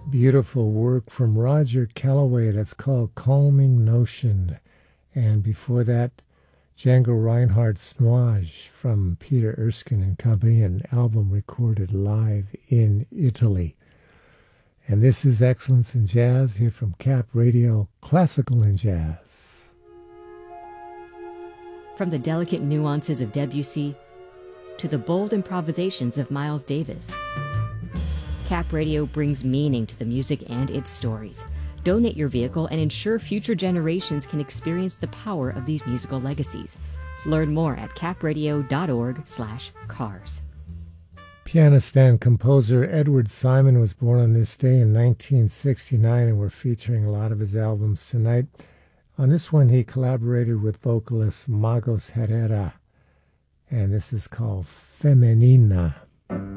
Beautiful work from Roger Calloway that's called Calming Notion. And before that, Django Reinhardt's Nuage from Peter Erskine and Company, an album recorded live in Italy. And this is Excellence in Jazz here from Cap Radio, Classical and Jazz. From the delicate nuances of Debussy to the bold improvisations of Miles Davis, Cap Radio brings meaning to the music and its stories. Donate your vehicle and ensure future generations can experience the power of these musical legacies. Learn more at capradio.org/cars. Pianist and composer Edward Simon was born on this day in 1969, and we're featuring a lot of his albums tonight. On this one, he collaborated with vocalist Magos Herrera, and this is called Femenina.